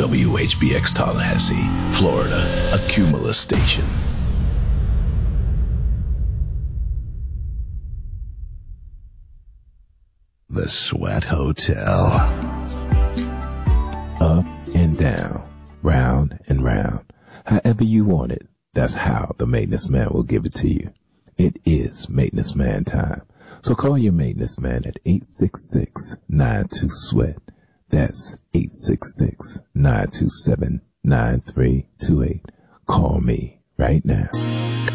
WHBX Tallahassee, Florida, a Cumulus station. The Sweat Hotel. Up and down, round and round. However you want it, that's how the maintenance man will give it to you. It is maintenance man time. So call your maintenance man at 866-92-SWEAT. That's 866-927-9328. Call me right now.